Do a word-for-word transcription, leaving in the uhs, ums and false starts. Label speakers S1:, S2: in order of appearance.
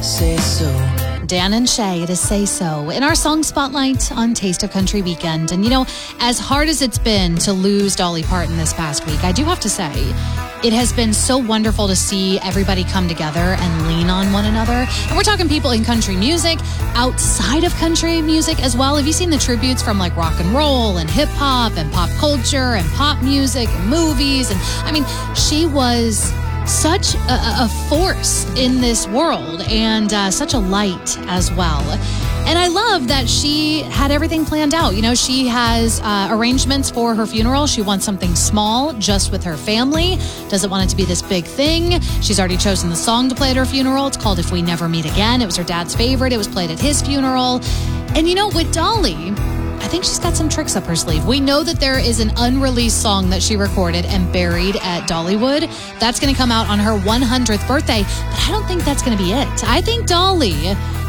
S1: say so.
S2: Dan and Shay, it is Say So, in our song spotlight on Taste of Country Weekend. And you know, as hard as it's been to lose Dolly Parton this past week, I do have to say, it has been so wonderful to see everybody come together and lean on one another. And we're talking people in country music, outside of country music as well. Have you seen the tributes from like rock and roll and hip hop and pop culture and pop music and movies? And I mean, she was such a, a force in this world, and uh, such a light as well. And I love that she had everything planned out. You know, she has uh, arrangements for her funeral. She wants something small, just with her family. Doesn't want it to be this big thing. She's already chosen the song to play at her funeral. It's called If We Never Meet Again. It was her dad's favorite. It was played at his funeral. And you know, with Dolly, I think she's got some tricks up her sleeve. We know that there is an unreleased song that she recorded and buried at Dollywood. That's going to come out on her one hundredth birthday, but I don't think that's going to be it. I think Dolly